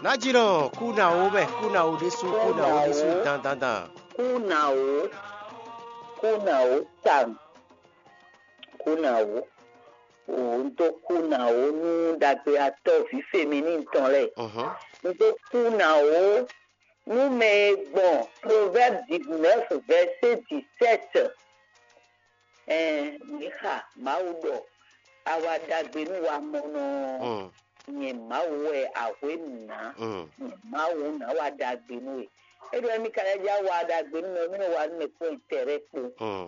Najino kunao be kunao desu dan. Kunao tam. Kunao. Ndo kunao nous dagbe ato fi féminine ton le. Ndo kunao nous mais bon Proverbe 19 verset 17. Miha maudo awadagbe nu wa mono. Nye mawe awena. Mawe na wadagbe nu. Edo mi kalaja wadagbe nu mi no wa ne ko interepo.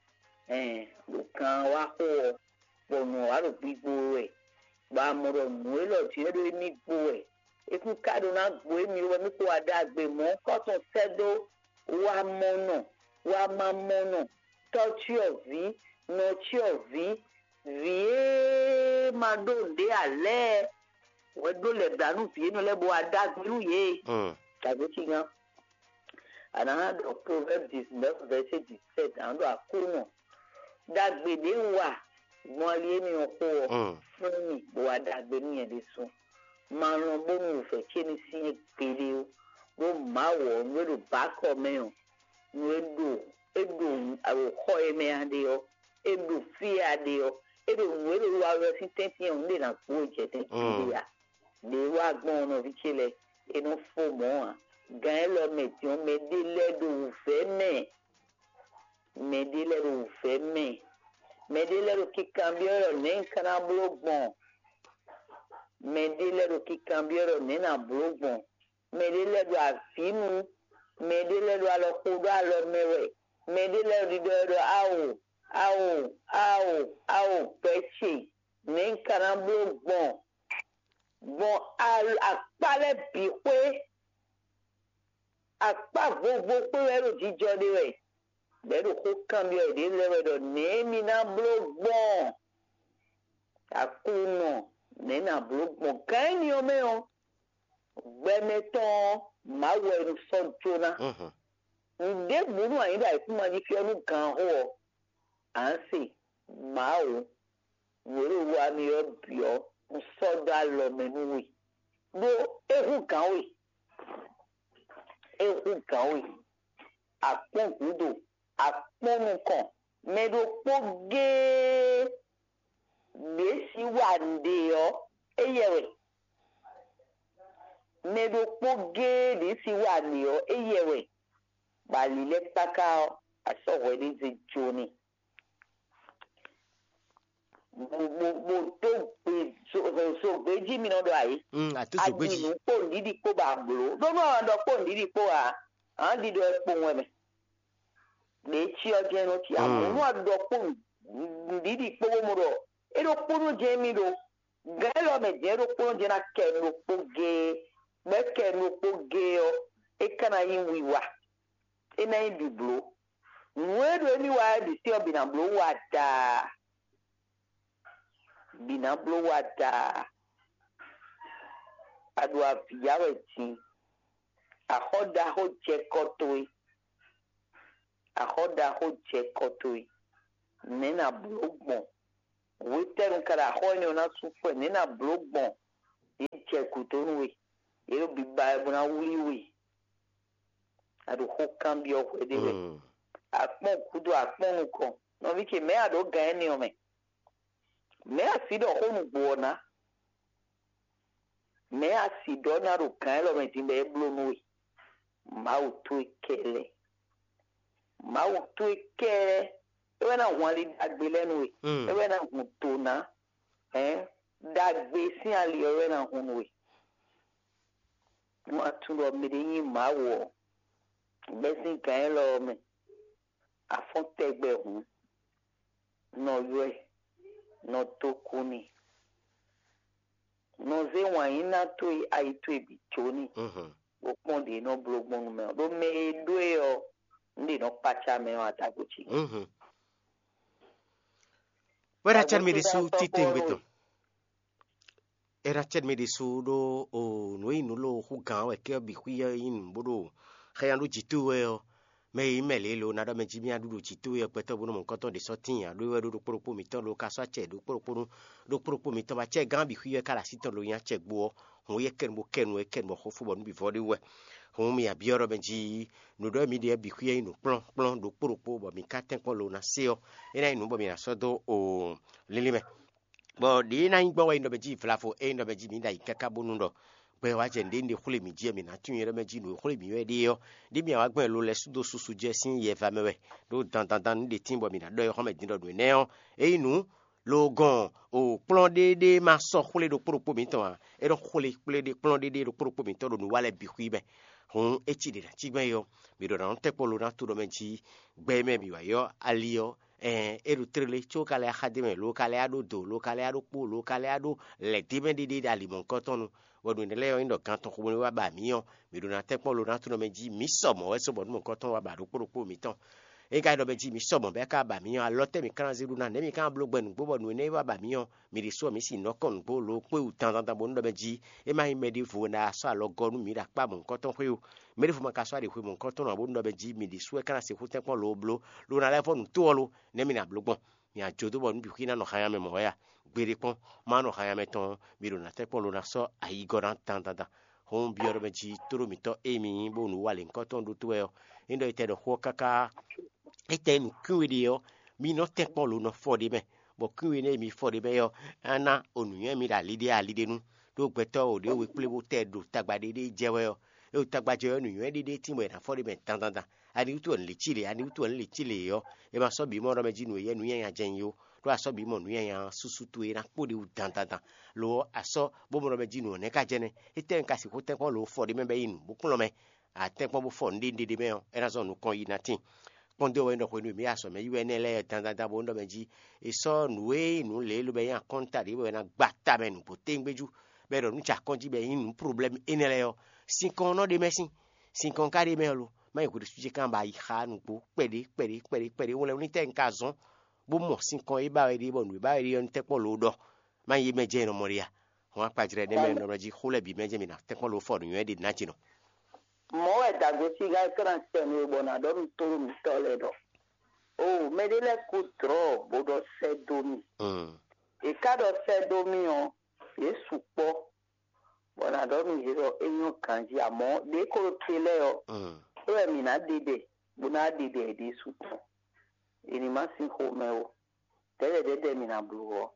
Lukan wa ko bono aro gbigbo e ba moro nu lo ti edo mi gbo e eku kado na gbo mi wo mi ko adagbe mo ko to sedo wa mamono touch your vi no your vi vie madonde ale we do le danu fi no le bo adagbe lu ye tàbí ti yan ana do Proverbs 19 verset 17 ando akono dagbe de wa mo ri mi oko fún mi bo adagbe ni e de sun ma ran bo mi fe kini si pere o bo ma wo no do ba ko me o no edo awo ko e me ade o edo fi ade o edo we do wa ro si tenti on le na ko je tenti ya de wa gbon no vi kile eno fo mo a gan lo me ti o me de ledo fe me de ledo fe me Medilero que cambiaron nem cana blogbon. Medilero que cambiaron nem na blogbon. Medilero afinu. Medilero alo kudo alo mewe. Medilero do ao peche. Nem cana blogbon. Bon akpale biwe. Akpa vovo kwero jijode we. Bẹ́ẹ̀ni kó kàn bí ọ̀dẹ́ lẹ́wẹ̀dọ̀ nẹ́ẹ̀mí náà búlọ́gbọ̀n àkúnà nẹ́ẹ̀nà búlọ́gbọ̀n káyọ̀ ní ọmọ yẹn gbẹ́mẹ́tàn máa wọ ẹnu sọ́jọ́ náà ǹdẹ́ gbónú àyíndà ìfúnma ní fi ọdún kan hó à ń sè máa wò wòlé wa mi ọ bìọ́ nsọ́dọ̀ alọ́mẹ́nu wì ló ehu kan wì àpọ̀nkúdò. Akpọnukan medokpo gee gbèsè wà ndé ọ eyẹwẹ medokpo gee gbèsè wà ndé ọ eyẹwẹ balilẹ kpaka asọwọ ẹdínzẹ jóni gbogbo tó gbé sọgbẹ jí mi náà dọ àyè adìyẹ kpọ ndídì kpọ bá gbòòrò lọ́nà àwọn àdó kpọ ndídì kpọ à àwọn dídọ ẹkpọ wẹmẹ. Lechi ọjọ́ ẹnu ti àmúnú àdọ́pọ̀ ndídì kpọ́wọ́ mu rọ̀ edo kpọ́nù jẹ́ mi do gẹ́lọ́ mẹ́jẹ́ edo kpọ́nù jẹ́ na kẹ́nu kpọ́ gẹ́ mẹ́kẹ́nu kpọ́ gẹ́ ọ ekana yi wiwa ena yi biblo nwe do eni wa di si ọ binablo wa daa ado afiyawo ti ahọ́dà ho jẹ kọ́tọ́ ahoda ho je kotoi nena blogbon witerun kara hoini ona sufu nena blogbon je kutonwe ero biba ebuna wuliwe ado ho cambio hwedewe akpon kudo akpon nko no vike me ado gani ome me asido honu bona me asido na ro kan lo me timbe blonwe ma utu kele máa tó kẹ́ ẹ náà wọ́n lè dàgbé lẹ́nu ẹ̀ ẹ náà hùn tó náà dàgbé sí àlè ọ̀rẹ́ náà hùn wẹ̀ wọ́n á tún lọ mẹ́rin yín máa wọ̀ gbẹ́sìn kan ẹ̀ lọ́ọ́ mẹ́ àfọ́ntẹ́gbẹ̀ hùn náà yọ ẹ̀ náà tó kú ni náà ṣé wọ̀nyí náà tó àìtó ìbí tó ni ó pọ́n dé náà búlọ́gbọ́n mẹ́rin ló mẹ́rin dó ẹ̀ ọ́. Ndi no pacha me wa taguchi. Wera chan me disu titengbeto. Era chan me disu do o noi nulo huga we ke bi huya in bodo. Khayan lu jitu we o. me mele lo na do me jimi adudu chitu ye peto bunu mon koton de sotin ya do do poropo mi ton lo ka so che do poropo mi ton ba che gan bi huye kala siton lo yan che gbo ho ye ken mo ho fu bon bi vodi we ho mi abioro be ji no do mi de bi huye no plon do poropo bo mi ka ten ko lo na seo ina inu bo mi na so do o lilime bo di na ngbo we ndo be ji flafo e ndo be ji mi da ikaka bunu ndo pe wa je ndinde khule mi je mi na tun yere meji no khule mi we de yo di mi wa gben lo le sudo susu je sin ye fa mewe do dan de timbo mi na do yo me din do ne o e inu lo gan o plan de ma so khule do poropo mi ton e do khule de plan de do poropo mi ton do wa le bi khuibe hun e chi de na chi gben yo mi do na te polo na tu do meji gbe me bi wa yo ali yo eru trele chokale akademe lokale ado do lokale ado po lokale ado le dime de alimon kotonu wodu ne leyo indo kanton ko wa ba mi yo mi do na te polo na tu no meji mi somo we so bo mo koton wa ba do poropo mi ton e ga do meji mi somo be ka ba mi yo alote mi kan ziru na ne mi kan blogbe nu gbo nu ne wa ba mi yo mi ri so mi si no kon gbo lo pe u tan bo ndo meji e ma me di fu na so alogonu mi da pa mo koton pe o me ri fu ma ka so ade fu mo koton no bo ndo meji mi di so e kan se fu te pon lo blo lo na le fo nu to lo ne mi na blogbon mi a jodo bo nu bi kina no haya me mo ya gbere pon ma no haya me ton mi do na te pon lo na so ayi goran tan hon bioro meji toro mi to emi bo nu wale nkoton do to e indo ite do ho kaka ite nu kwiri yo mi no te pon lo no fodi me bo kwiri ne mi fodi be yo ana onu yen mi da alide nu do gbeto o de we plebo te do tagbade de jewe yo e tagbaje yo nu yen de ti mo na fodi me tan ani utu on le chile yo e ma so bi mo ro meji nu ye nu yen ajen yo do aso bi mo nu yen susu tu e na podi u tan lo aso bo mo ro meji nu ne ka jene ite nka si ko te ko lo fodi me be inu bu kun lo me a te ko bu fo ndinde me yo e na so nu kon yi na tin pondo we ndo ko nu mi aso me yu ne le tan bo ndo meji e so nu e nu le lo be yan konta ri we na gbata me nu po te ngbeju be ro nu cha konji be inu problem enele yo sin kon no de mesin sin kon ka de me lo ma ko su kan ba iha nu po pede won le ni te nka zon bo mo sin kon e ba we de bo nu ba we de on te po lo do ma yi meje no moria won apajire de me no meji khule bi meje mi na te po lo fo nu e de na jino mo e da go si ga kran se ni bo na do to mi to le do o me de le ku tro bo do se do mi e ka do se do mi o e su po bo na do mi hiro enyo kanji amo de ko tele o e mi na dide bo na dide di su po ini ma sin ho me o tele de mi na blu o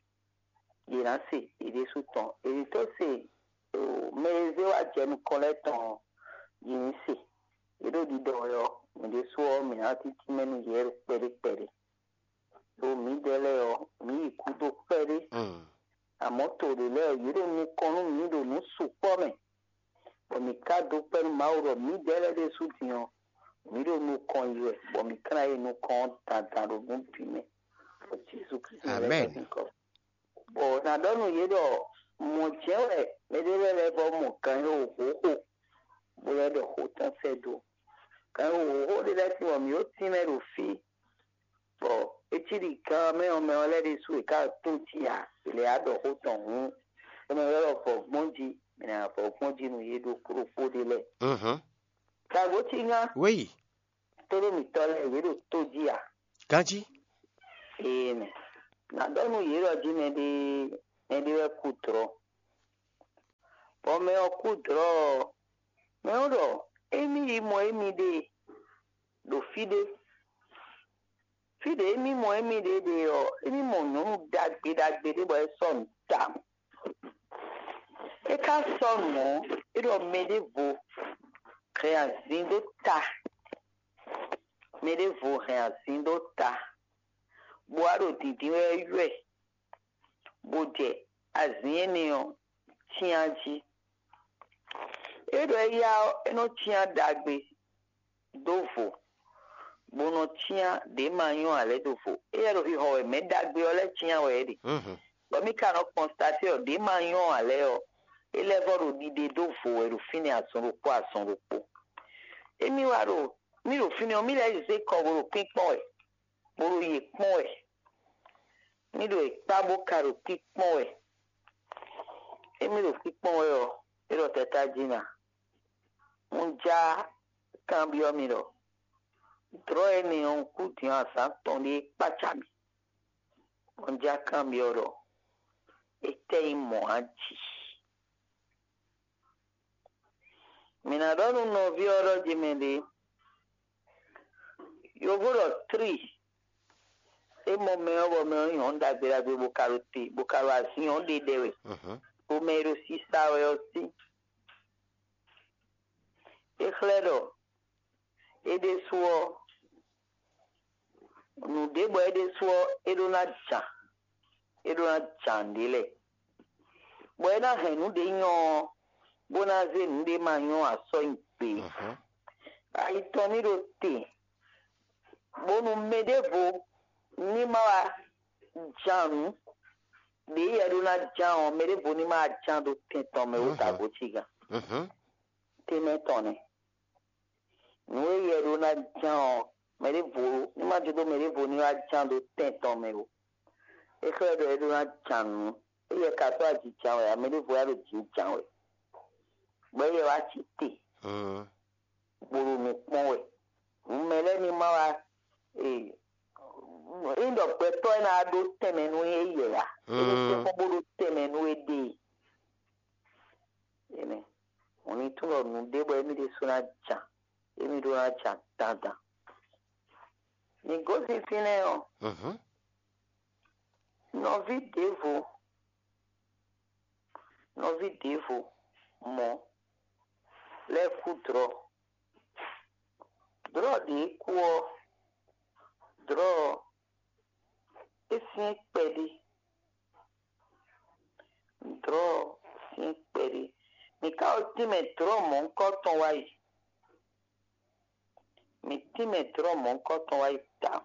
ina si ide su ton e to se o me ze wa je mi collector yin si ero di do yo mi de so mi na ti ti menu yer pere o mi dele o mi ku do pere amoto de le yero ni konu mi do no su po me o mi ka do pere mauro mi dele de su ti o mi do no kon yo bo mi kra e no kon ta do mi pi me o Jesus Christ amen o na do no yero mo jewe me dele le bo mo kan yo ho bóyá de ho tan se do kan ho de la ti wa mi o ti me ro fi bo e ti di ka me o le de su e ka to ti ya ile a do ho tan hu e me ro fo monji me na fo monji nu ye do kuro fo de le ka go ti nga oui to do mi to le ye do to ji ya kanji me na do nu ye ro ji me de ku tro po me o ku tro Mero, emi de do fide emi mo emi de o emi mo no dagbe de bo son tam e ka son mo e do me de vo création do ta me de vo création do ta boaro didi we bo je azien ni o tianji edo ya eno tia dagbe dofo bono tia de manyo ale dofo ero ho me dagbe ole tia we di bo mi kan constate o de manyo ale o ele voro di de dofo ero fini asunrupo emi waro mi ro fini o mi le se ko boro pinpon e boro ye pon e mi do ipabo karo pinpon e emi ro pinpon e o ero teta jina unja cambio miro Droit ni on kuti asa tondi pachami. Onja cambioro. Este moachi. Minadonu no vioro jimende. Yogoro 3. E mo me obo me honda bera be bukaruti. Bukaru asi onde dewe. O meiro si sawe osi. E khledo. E de suo. Nu debo e de suo e do na cha. E do na chandile. Buena henu de nyo. Bona ze nde manyo aso impe. Ai tonido te. Bonu medevo ni ma janu. De ya do na jan medevo ni ma jan do tenton me uta gochiga. Te metone. Nous y a un agent, mais les veaux, nous m'avons dit que les veaux, nous agents de tenton, mais vous. Et que les veaux, agents, il y a 14 agents, mais les veaux, les agents, mais il y a un cité. Boulou, mais bon, mais les animaux, et il doit pas être un ado, mais nous y est là. Et nous sommes boulou, mais nous aider. On est tout le monde, des bois, des son agents. Emi do na cha tata. Ni gosi fineo. Novi devo mo le kutro. Dro di kuo. Dro esi pedi. Dro si pedi. Ni ka ultime dro mo koton wai. Mi ti metro mon koton wa ita.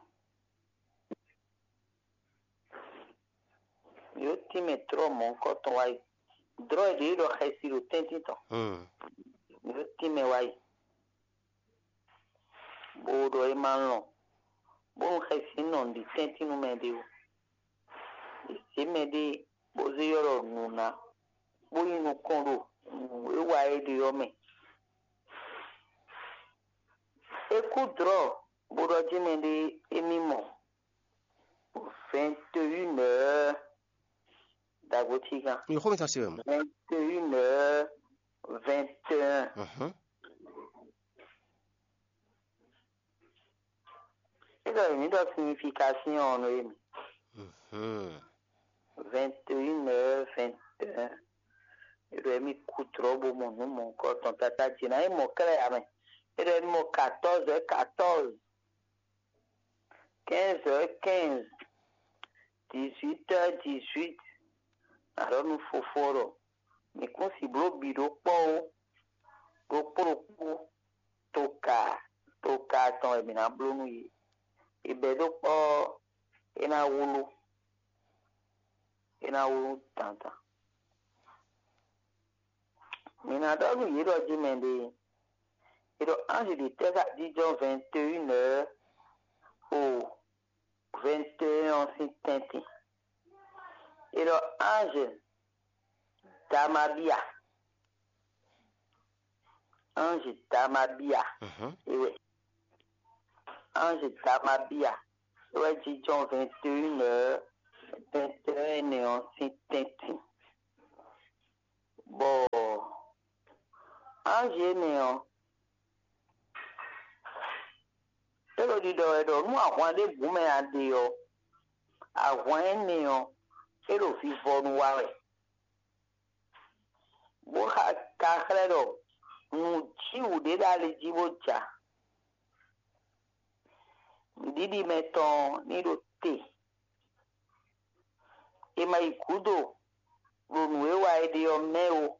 Yo ti metro mon koton wa ita. Dro de iro khesi lo tentito. Yo ti me wa ita. Bodo e manlo. Bon khesi non di tentino me de o. Si me de bozi yoro nuna. Bo inu kondo. E wa e de yo me. Écoute-moi, Borodjimende Emimo, 21h, Dagotiga. 21h, 21. Et là, il y a une signification, 21h, 21. Il y a mis coutro, mon corps, ton tata, tina, et mon cœur, il y a 14h, 14. 15h, 15. 18h, 18. Alors nous faut fort. Mais quand si blo bido po, toka ton e bina blo nu yi. E bedo po ena wulu tanta. Mina do nu yi do jimende. Et donc, ange de terre, disons 21h au 21 en Saint-Tintin. Et donc, ange Tamabia. Ange Tamabia. Et oui. Ange Tamabia. Ouais, disons 21h, 21 en Saint-Tintin. Bon. Ange néant. Elo di do edo nu àwọn de gume ade yo àwọn eniyan elo fi fonu wa re bo ka khredo nu ji ude dale jiboja didi meton ni do te e mai kudo lo nu e wa ede yo meo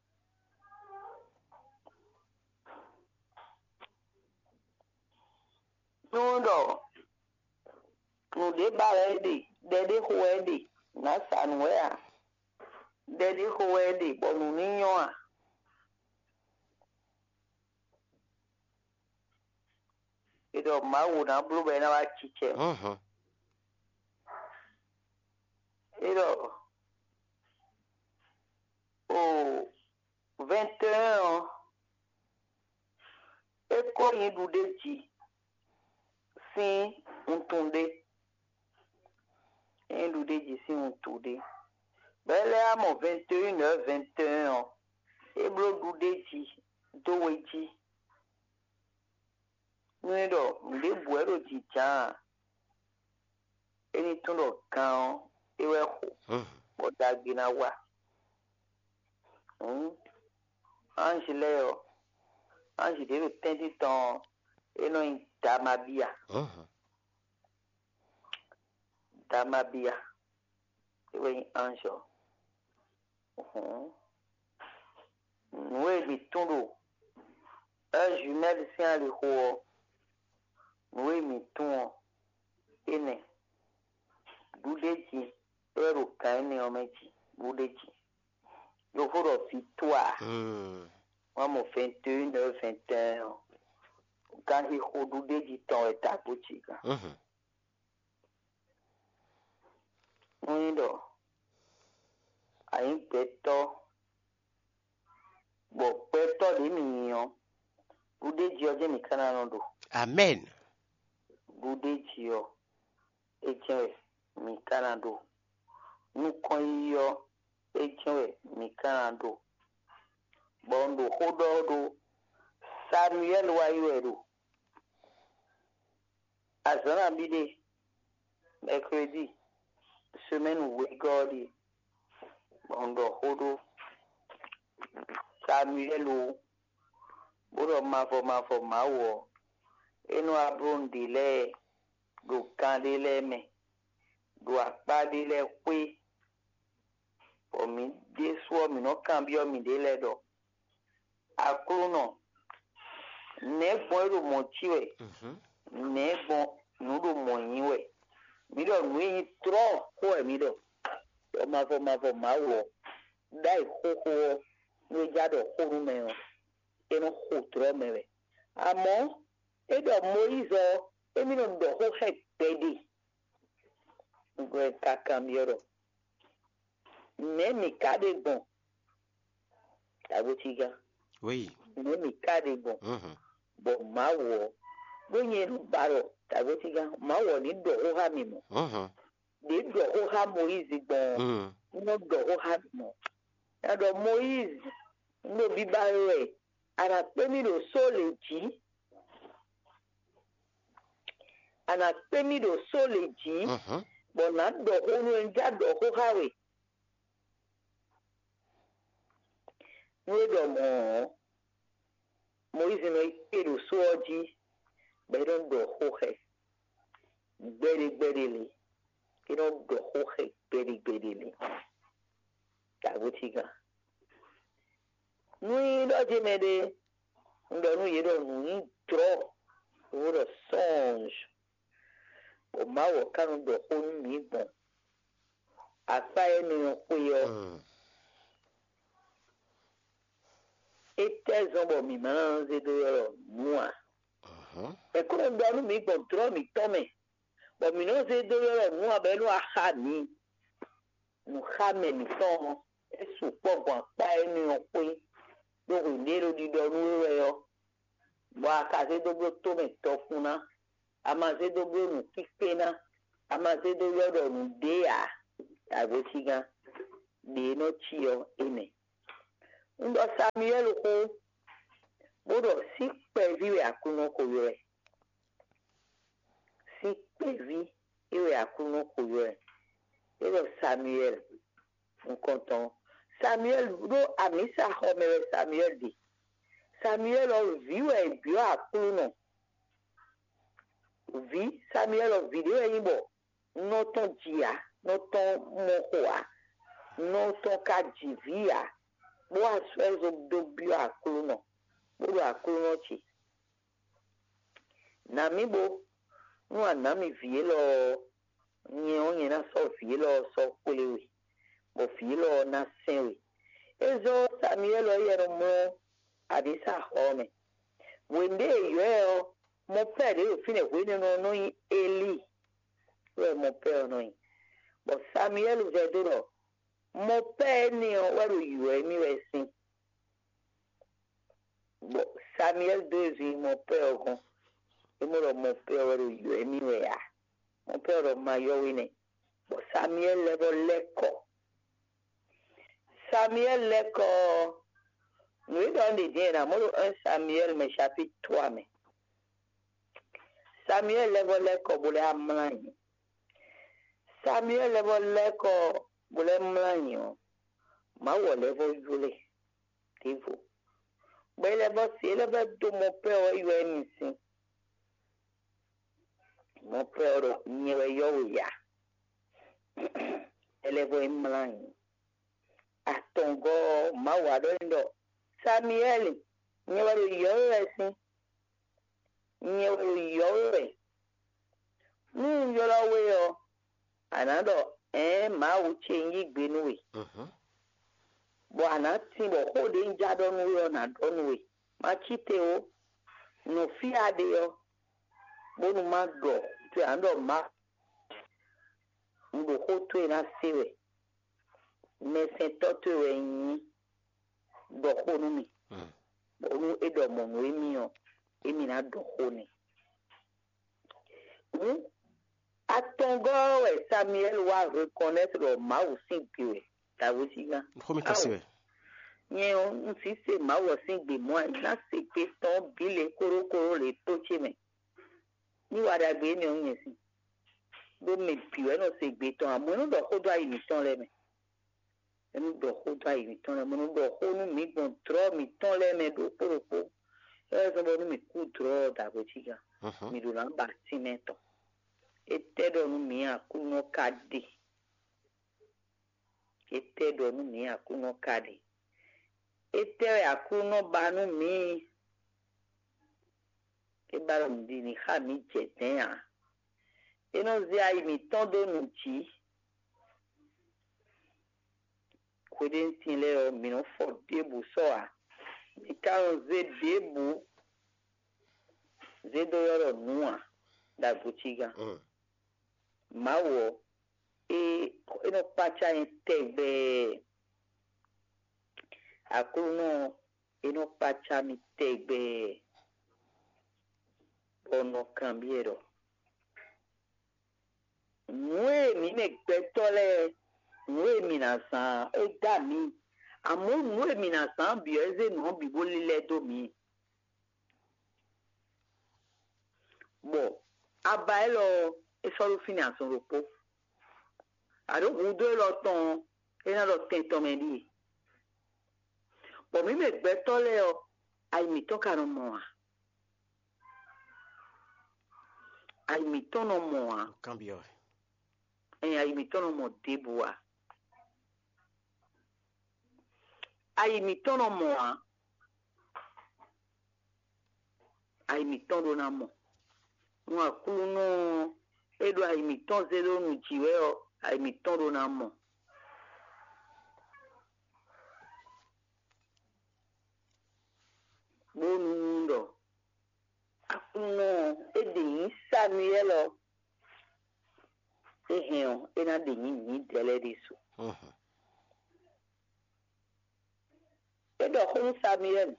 no nu de barede de hoede na sanwea de hoede bonu ninyo a edo mawu na blu be na wa chiche edo o 21 e ko yin du deji sim untunde en lude ji sim untunde bele amo 21h21 eblo lude ji doweji nido mde buero ji jan eni tundo kan ewe ho odagina wa anjileo anjileo tenti ton eno damabia damabia ewe anjo nous mettons un jumelle sans le haut nous mettons ene budeji ero kaine omeji budeji yo foro victoire mo 21h21 quand il faut budeji ton eta bochika Nido ayin peto bo peto de miyan budeji oje mi kana nodo amen budeji o eje mi kana do nukon yo eje mi kana do bondo hodo Samuel wayo azana bide mercredi semaine wegodi bondo hodo Samuel o boro mafo mawo enu abrondile do kandile me do apadile kwe omi deso mi no cambio mi dele do akruno negbon ero mochiwe negbon nudo moyiwe mi do mi tro ko e mi do mafo mawo dai koko no jado horu me eno hotro mewe amo edo Moizo emi no do ho he pedi ngwe kakamioro nemi kade bon abotiga oui nemi kade bon bo mawo bonye no baro abotiga mawo ni do ho ha mi mo ni do ho ha Moize bon no do ho ha mo na do Moize no bibare ana pemi do soleji ana pemi do soleji bona do ho no enja do ho hawe no do mo Moize no ipedo soji beron do ho he beri kino do ho he beri tagotiga nui do jemede ndo nu yedo nui tro uro songe o mawo kanu do onu mi bon asa eni okuyo ete zombo mi manze do yo mua e ko ndo nu mi bon tro mi tome bo mi no ze do yo mua be lo aha mi nu khame mi ton esu pogbon pa eni okuyi do nero di do nu yo wa ka se do to me to funa ama se do nu kipena ama se do yo do nu de ya agotiga de no chio ene ndo Samuel ko bodo si pevi akuno ko yo si pevi iwe akuno ko yo ero Samuel nkonton Samuel do amisa homere Samuel di Samuel o viwe bio akuno vi Samuel o video yibo no ton jia no ton mohoa no ton kajivia bo aswezo do bio akuno bo akuno chi na mibo no anami vielo ni onye na so vielo so kulewe bo vielo na senwe ezo Samuel o yero mo adisa home wende yo mo pere o fine wende no Eli we mo pere no bo Samuel veduro mo pere ni o waru yo mi wesin bo Samuel dozi mo pere ko Emoro mon père ro yo emi we ya. Mon père ro ma yo we ne. Bo Samuel level leko. Samuel leko. Nous dans les dieux là, moi 1 Samuel mais chapitre 3 mais. Samuel level leko bole amlani. Samuel level leko bole amlani. Ma wo level jule. Tivo. Bo level si level do mon père yo emi si. Mon père nyewe yo ya. Elevo imlani. Atongo mawadondo. Samuel nyewe yo esi. Nyewe yo. Yo la we yo. Anado ma uche yi gbenuwe. Bo anati bo hode njado nuwe na donwe. Ma chite o no fi ade yo. Bonu magdo tu ando ma ndo hoto na sewe me sentoto wenyi do honu mi bonu edo mo no emi o emi na do honi atongo we Samuel wa reconnaître le ma aussi piwe ta wosiga Khomi kasiwe nye on si se ma wo singbe mo na se pe ton bile korokoro le toche me ni wada gbe ni on yesi do me piwe no se gbe ton amono do hodo ayi mi ton le me enu do hodo ayi mi ton le mo do honu mi gon tro mi ton le me do poropo so bo mi ku tro da go chiga mi do na ba timeto ete do nu mi akuno kadi ete do nu mi akuno kadi ete akuno banu mi ke baro ndi ni ha mi jeten ya eno zi ayi mi ton do nu chi kweden tin le o mi no fo debu so a mi ka o ze debu ze do yoro nuwa da guchiga mawo eno pacha tegbe akuno eno pacha mi tegbe ono cambiero mwe mi me gbetole mwe mi na san e da mi amo mwe mi na san bi eze no bi bolile do mi bo abaelo e solo finance ropo ado udo lo ton e na lo tento me di bo mi me gbetole o ai mi toka no mo ai mi tono mo cambio ai mi tono mo debua ai mi tono mo ai mi tono na mo nwa kulu no edo ai mi ton zero nu jiwe o ai mi tono na mo bonundo akuno ede Samuel o eheo ena de ni dele disu edo ko Samuel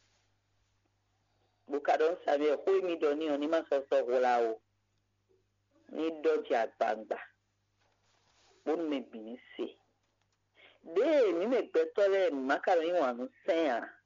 bukadon Samuel ko mi do ni oni ma so hola o ni doji agbangba bon me bi ni se de mi me betole makaro ni wanu sen